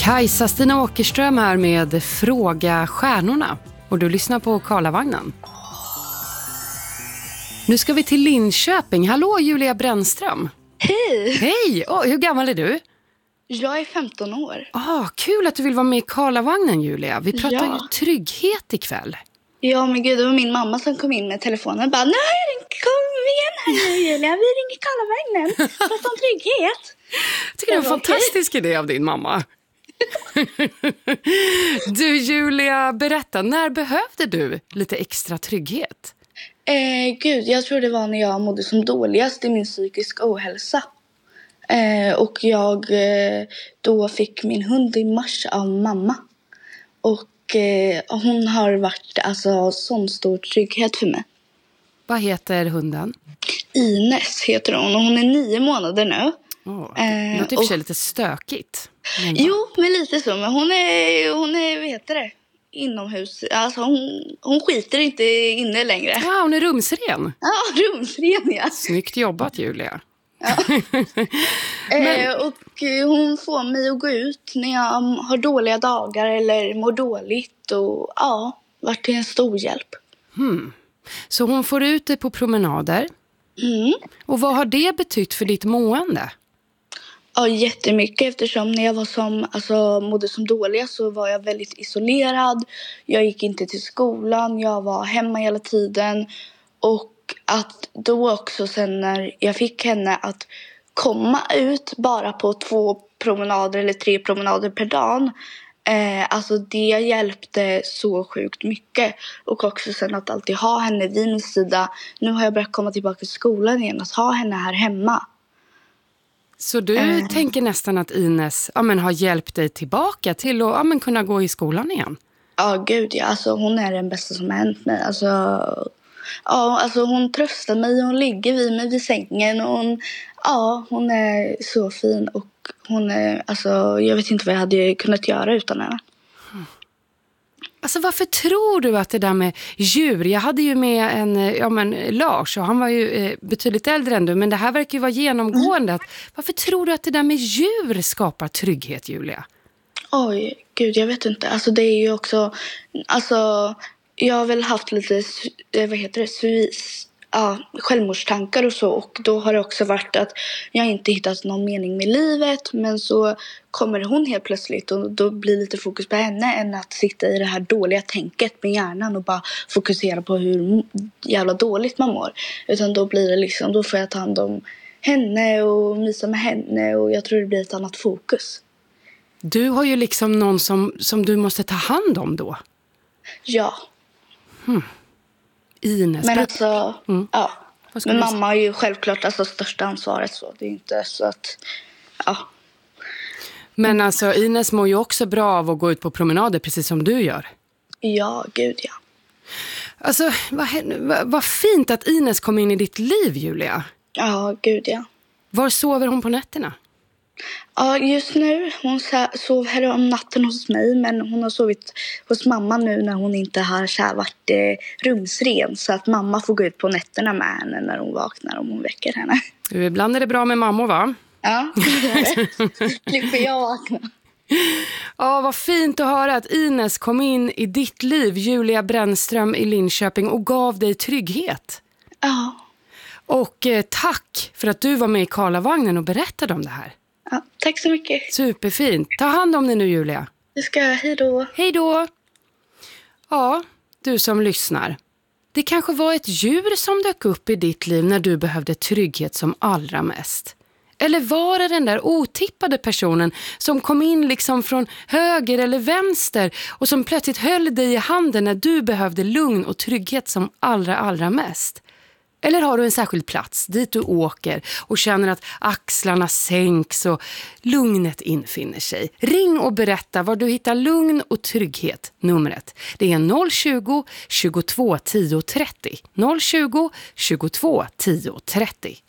Kajsa-Stina Åkerström här med Fråga stjärnorna. Och du lyssnar på Karlavagnen. Nu ska vi till Linköping. Hallå Julia Brännström. Hej! Hej! Hur gammal är du? Jag är 15 år. Kul att du vill vara med i Karlavagnen, Julia. Vi pratar ju trygghet ikväll. Ja, men gud, det var min mamma som kom in med telefonen och bara, kom igen här nu Julia, vi ringer Karlavagnen. Prata om trygghet. Jag tycker det är en fantastisk idé av din mamma. Du Julia, berätta, när behövde du lite extra trygghet? Jag tror det var när jag mådde som dåligast i min psykiska ohälsa. Och jag då fick min hund i mars av mamma. Och hon har varit alltså sån stor trygghet för mig. Vad heter hunden? Ines heter hon och hon är 9 månader nu. Det låter i och för sig lite stökigt. Jo, men lite så. Men hon är vad heter det? Inomhus. Alltså hon skiter inte inne längre. Ja, hon är rumsren. Ja, rumsren, ja. Snyggt jobbat, Julia. Ja. Och hon får mig att gå ut när jag har dåliga dagar eller mår dåligt. Och varit till en stor hjälp. Så hon får ut dig på promenader. Och vad har det betytt för ditt mående? Ja, jättemycket, eftersom när jag var mådde som dålig så var jag väldigt isolerad. Jag gick inte till skolan, jag var hemma hela tiden. Och att då också sen när jag fick henne att komma ut bara på 2 promenader eller 3 promenader per dag. Alltså det hjälpte så sjukt mycket. Och också sen att alltid ha henne vid min sida. Nu har jag börjat komma tillbaka till skolan igen, att ha henne här hemma. Så du tänker nästan att Ines har hjälpt dig tillbaka till att kunna gå i skolan igen? Ja, gud ja. Alltså, hon är den bästa som har hänt mig. Alltså hon tröstar mig och hon ligger vid mig vid sängen. Och hon är så fin och hon är, jag vet inte vad jag hade kunnat göra utan henne. Alltså varför tror du att det där med djur, jag hade ju med Lars och han var ju betydligt äldre än du, men det här verkar ju vara genomgående. Varför tror du att det där med djur skapar trygghet, Julia? Oj, gud, jag vet inte. Alltså det är ju också, jag har väl haft lite, självmordstankar och så. Och då har det också varit att jag inte hittat någon mening med livet. Men så kommer hon helt plötsligt och då blir lite fokus på henne än att sitta i det här dåliga tänket med hjärnan och bara fokusera på hur jävla dåligt man mår. Utan då blir det liksom, då får jag ta hand om henne och mysa med henne och jag tror det blir ett annat fokus. Du har ju liksom någon som du måste ta hand om då. Ja. Ines. Men men mamma har ju självklart största ansvaret så. Det är inte så att, Men Ines mår ju också bra av att gå ut på promenader precis som du gör. Ja, gud ja. Alltså, vad fint att Ines kom in i ditt liv, Julia. Ja, gud ja. Var sover hon på nätterna? Ja, just nu, hon sov här om natten hos mig. Men hon har sovit hos mamma nu när hon inte har varit rumsren. Så att mamma får gå ut på nätterna med henne när hon vaknar, om hon väcker henne. Ibland är det bra med mammor, va? Ja, det är det. Slipper jag vakna. Ja, vad fint att höra att Ines kom in i ditt liv, Julia Brännström i Linköping, och gav dig trygghet. Ja. Och tack för att du var med i Karlavagnen och berättade om det här. Ja, tack så mycket. Superfint. Ta hand om dig nu, Julia. Det ska jag. Hej då. Hej då. Ja, du som lyssnar. Det kanske var ett djur som dök upp i ditt liv när du behövde trygghet som allra mest. Eller var det den där otippade personen som kom in liksom från höger eller vänster och som plötsligt höll dig i handen när du behövde lugn och trygghet som allra mest? Eller har du en särskild plats dit du åker och känner att axlarna sänks och lugnet infinner sig? Ring och berätta var du hittar lugn och trygghet. Numret, det är 020 22 10 30. 020 22 10 30.